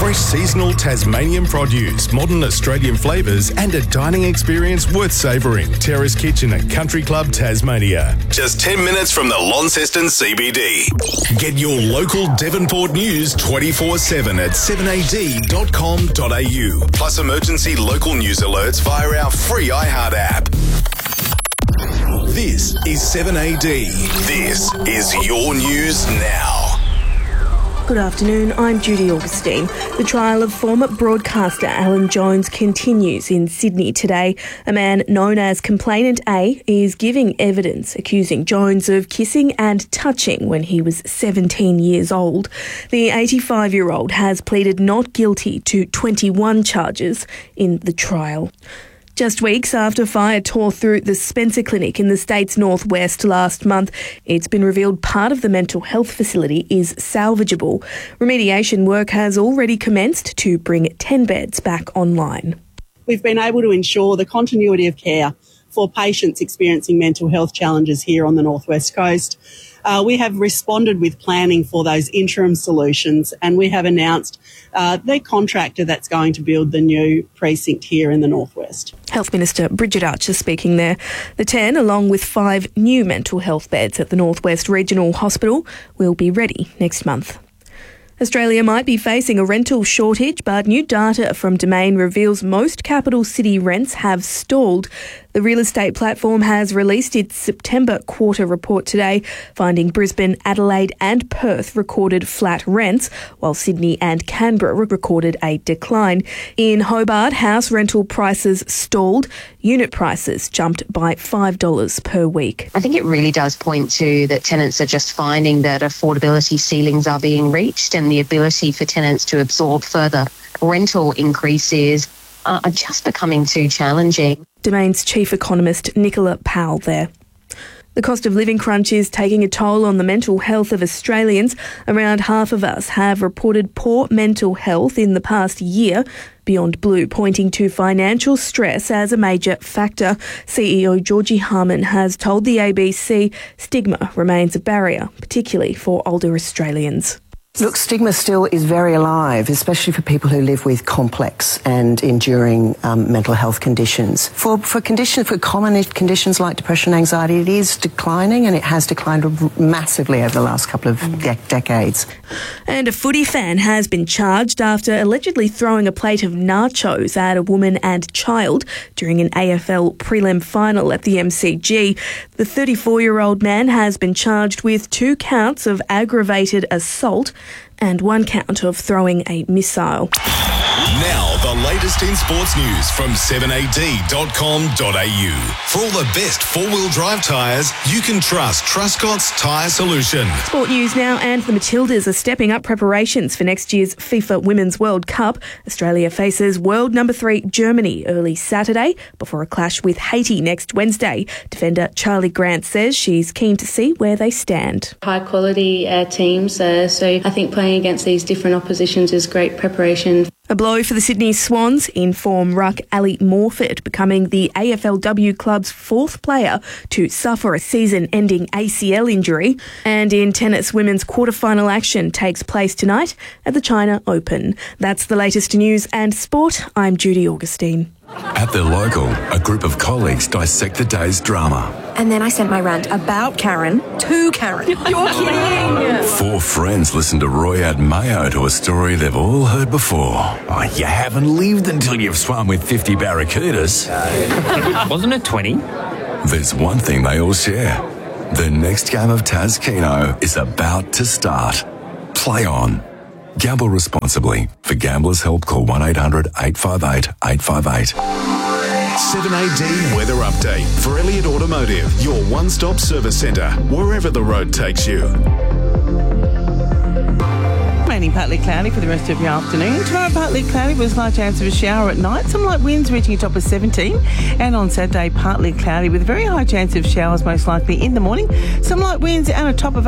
Fresh seasonal Tasmanian produce, modern Australian flavours and a dining experience worth savouring. Terrace Kitchen at Country Club Tasmania. Just 10 minutes from the Launceston CBD. Get your local Devonport news 24/7 at 7ad.com.au. Plus emergency local news alerts via our free iHeart app. This is 7AD. This is your news now. Good afternoon, I'm Judy Augustine. The trial of former broadcaster Alan Jones continues in Sydney today. A man known as Complainant A is giving evidence accusing Jones of kissing and touching when he was 17 years old. The 85-year-old has pleaded not guilty to 21 charges in the trial. Just weeks after fire tore through the Spencer Clinic in the state's northwest last month, it's been revealed part of the mental health facility is salvageable. Remediation work has already commenced to bring 10 beds back online. We've been able to ensure the continuity of care for patients experiencing mental health challenges here on the northwest coast. We have responded with planning for those interim solutions, and we have announced the contractor that's going to build the new precinct here in the northwest. Health Minister Bridget Archer speaking there. The 10, along with 5 new mental health beds at the Northwest Regional Hospital, will be ready next month. Australia might be facing a rental shortage, but new data from Domain reveals most capital city rents have stalled. The real estate platform has released its September quarter report today, finding Brisbane, Adelaide and Perth recorded flat rents, while Sydney and Canberra recorded a decline. In Hobart, house rental prices stalled. Unit prices jumped by $5 per week. I think it really does point to that tenants are just finding that affordability ceilings are being reached, and the ability for tenants to absorb further rental increases are just becoming too challenging. Domain's chief economist Nicola Powell there. The cost of living crunch is taking a toll on the mental health of Australians. Around half of us have reported poor mental health in the past year. Beyond Blue pointing to financial stress as a major factor. CEO Georgie Harman has told the ABC stigma remains a barrier, particularly for older Australians. Look, stigma still is very alive, especially for people who live with complex and enduring mental health conditions. For common conditions like depression and anxiety, it is declining, and it has declined massively over the last couple of decades. And a footy fan has been charged after allegedly throwing a plate of nachos at a woman and child during an AFL prelim final at the MCG. The 34-year-old man has been charged with 2 counts of aggravated assault and 1 count of throwing a missile. Now, the latest in sports news from 7ad.com.au. For all the best four-wheel drive tyres, you can trust Truscott's Tyre Solution. Sport news now, and the Matildas are stepping up preparations for next year's FIFA Women's World Cup. Australia faces world number 3 Germany early Saturday before a clash with Haiti next Wednesday. Defender Charlie Grant says she's keen to see where they stand. High quality teams, so I think playing against these different oppositions is great preparation. A blow for the Sydney Swans in form ruck Ali Morford, becoming the AFLW club's 4th player to suffer a season-ending ACL injury. And in tennis, women's quarter-final action takes place tonight at the China Open. That's the latest news and sport. I'm Judy Augustine. At the local, a group of colleagues dissect the day's drama. And then I sent my rant about Karen to Karen. You're kidding! 4 friends listen to Roy add mayo to a story they've all heard before. Oh, you haven't lived until you've swum with 50 barracudas. Wasn't it 20? There's one thing they all share. The next game of Tas Keno is about to start. Play on. Gamble responsibly. For Gamblers' Help, call 1-800-858-858. 7AD Weather Update for Elliott Automotive, your one-stop service centre, wherever the road takes you. Remaining partly cloudy for the rest of your afternoon. Tomorrow, partly cloudy with a slight chance of a shower at night. Some light winds reaching a top of 17. And on Saturday, partly cloudy with a very high chance of showers, most likely in the morning. Some light winds and a top of